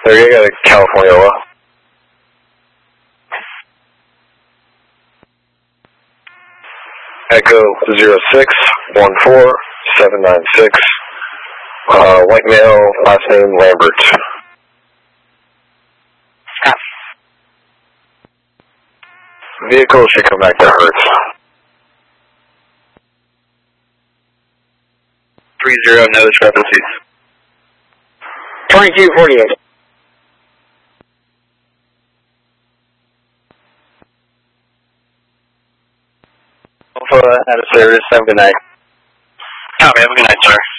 There you got a California. Echo 0614796. White male, last name Lambert. Vehicle should come back to Hertz. 30, no discrepancies. 2248. Alpha, out of service, have a good night. Copy, have a good night, sir.